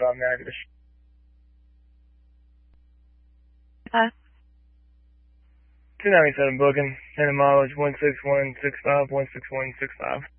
negative. 297 booking, and the mileage 16165, 16165.